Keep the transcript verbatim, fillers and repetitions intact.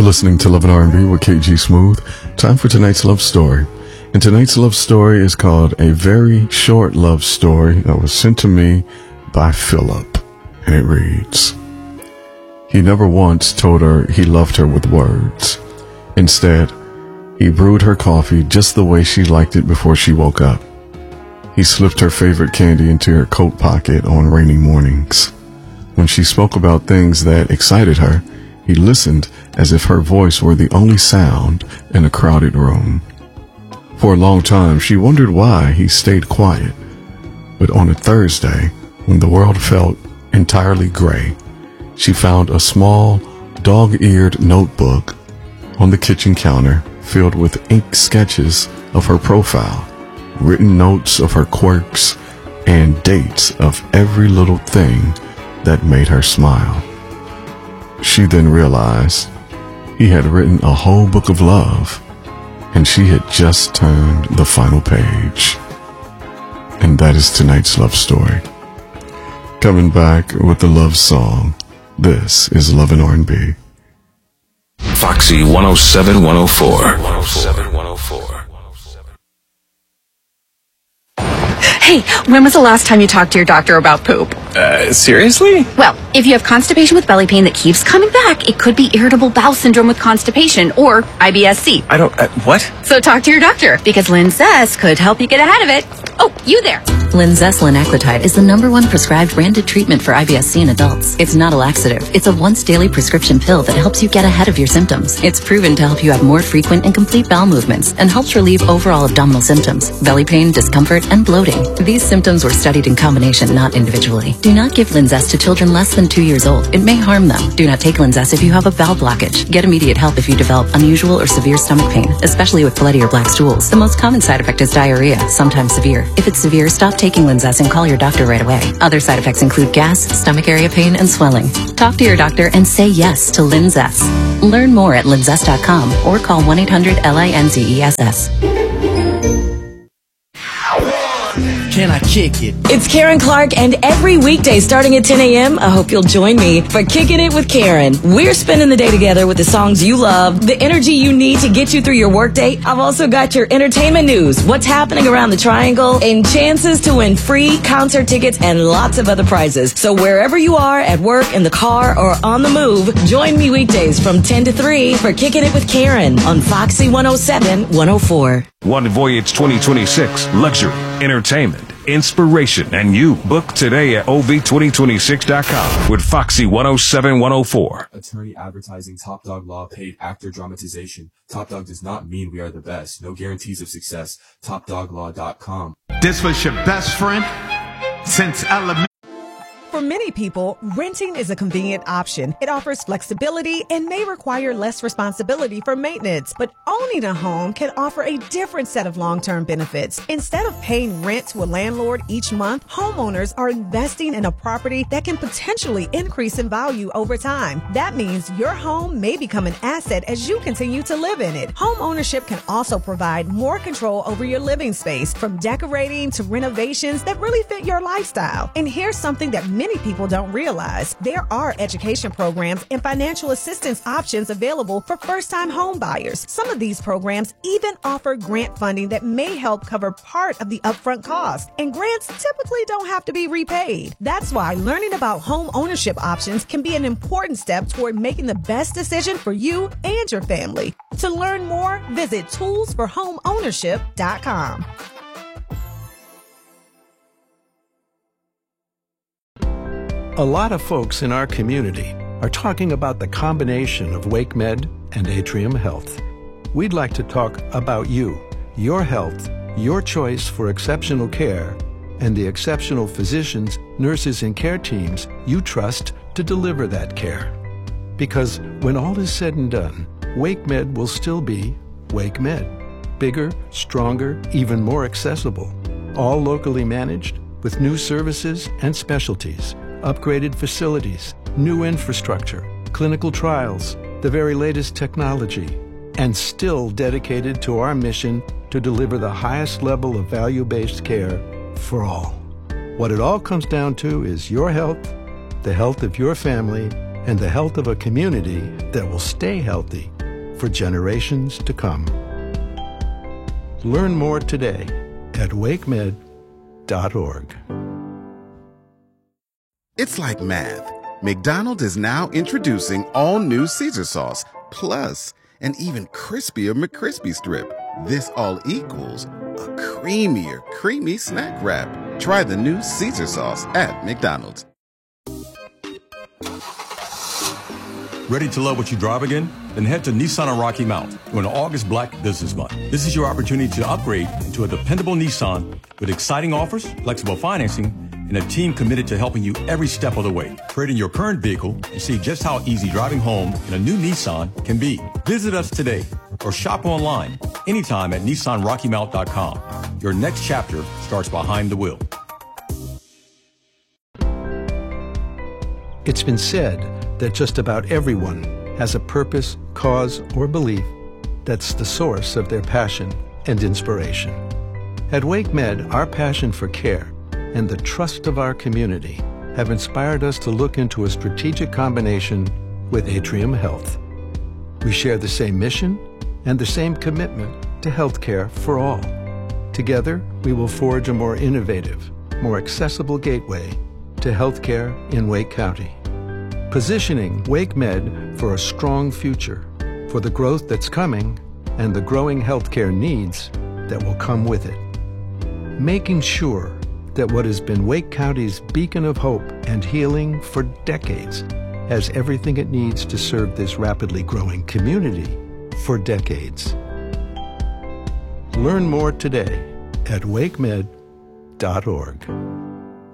listening to Love and R and B with K G Smooth. Time for tonight's love story. And tonight's love story is called A Very Short Love Story that was sent to me by Philip. And it reads, he never once told her he loved her with words. Instead, he brewed her coffee just the way she liked it before she woke up. He slipped her favorite candy into her coat pocket on rainy mornings. When she spoke about things that excited her, he listened as if her voice were the only sound in a crowded room. For a long time, she wondered why he stayed quiet. But on a Thursday, when the world felt entirely gray, she found a small, dog-eared notebook on the kitchen counter filled with ink sketches of her profile, written notes of her quirks, and dates of every little thing that made her smile. She then realized he had written a whole book of love, and she had just turned the final page. And that is tonight's love story. Coming back with the love song, this is Love and R and B. Foxy one oh seven one oh four. one oh seven one oh four. Hey, when was the last time you talked to your doctor about poop? Uh, seriously? Well, if you have constipation with belly pain that keeps coming back, it could be irritable bowel syndrome with constipation or I B S C. I don't, uh, what? So talk to your doctor, because Linzess could help you get ahead of it. Oh, you there. Linzess linaclotide is the number one prescribed branded treatment for I B S C in adults. It's not a laxative. It's a once daily prescription pill that helps you get ahead of your symptoms. It's proven to help you have more frequent and complete bowel movements and helps relieve overall abdominal symptoms, belly pain, discomfort, and bloating. These symptoms were studied in combination, not individually. Do not give Linzess to children less than two years old. It may harm them. Do not take Linzess if you have a bowel blockage. Get immediate help if you develop unusual or severe stomach pain, especially with bloody or black stools. The most common side effect is diarrhea, sometimes severe. If it's severe, stop taking Linzess and call your doctor right away. Other side effects include gas, stomach area pain, and swelling. Talk to your doctor and say yes to Linzess. Learn more at linzess dot com or call one eight hundred L I N Z E S S. Can I kick it? It's Karen Clark, and every weekday starting at ten a.m., I hope you'll join me for Kicking It with Karen. We're spending the day together with the songs you love, the energy you need to get you through your workday. I've also got your entertainment news, what's happening around the Triangle, and chances to win free concert tickets and lots of other prizes. So wherever you are, at work, in the car, or on the move, join me weekdays from ten to three for Kicking It with Karen on Foxy one oh seven one oh four. One Voyage twenty twenty-six, luxury, entertainment, inspiration, and you. Book today at O V twenty twenty-six dot com with Foxy one oh seven one oh four. Attorney advertising Top Dog Law paid actor dramatization. Top Dog does not mean we are the best. No guarantees of success. top dog law dot com. This was your best friend since elementary. For many people, renting is a convenient option. It offers flexibility and may require less responsibility for maintenance. But owning a home can offer a different set of long-term benefits. Instead of paying rent to a landlord each month, homeowners are investing in a property that can potentially increase in value over time. That means your home may become an asset as you continue to live in it. Home ownership can also provide more control over your living space, from decorating to renovations that really fit your lifestyle. And here's something that many Many people don't realize. There are education programs and financial assistance options available for first-time home buyers. Some of these programs even offer grant funding that may help cover part of the upfront cost. And grants typically don't have to be repaid. That's why learning about home ownership options can be an important step toward making the best decision for you and your family. To learn more, visit tools for home ownership dot com. A lot of folks in our community are talking about the combination of WakeMed and Atrium Health. We'd like to talk about you, your health, your choice for exceptional care, and the exceptional physicians, nurses, and care teams you trust to deliver that care. Because when all is said and done, WakeMed will still be WakeMed. Bigger, stronger, even more accessible. All locally managed with new services and specialties. Upgraded facilities, new infrastructure, clinical trials, the very latest technology, and still dedicated to our mission to deliver the highest level of value-based care for all. What it all comes down to is your health, the health of your family, and the health of a community that will stay healthy for generations to come. Learn more today at wake med dot org. It's like math. McDonald's is now introducing all new Caesar sauce, plus an even crispier McCrispy strip. This all equals a creamier, creamy snack wrap. Try the new Caesar sauce at McDonald's. Ready to love what you drive again? Then head to Nissan on Rocky Mount during August Black Business Month. This is your opportunity to upgrade into a dependable Nissan with exciting offers, flexible financing, and a team committed to helping you every step of the way. Trade in your current vehicle and see just how easy driving home in a new Nissan can be. Visit us today or shop online anytime at Nissan Rocky Mount dot com. Your next chapter starts behind the wheel. It's been said that just about everyone has a purpose, cause, or belief that's the source of their passion and inspiration. At WakeMed, our passion for care and the trust of our community have inspired us to look into a strategic combination with Atrium Health. We share the same mission and the same commitment to healthcare for all. Together, we will forge a more innovative, more accessible gateway to healthcare in Wake County, positioning WakeMed for a strong future, for the growth that's coming and the growing healthcare needs that will come with it. Making sure that what has been Wake County's beacon of hope and healing for decades has everything it needs to serve this rapidly growing community for decades. Learn more today at wake med dot org.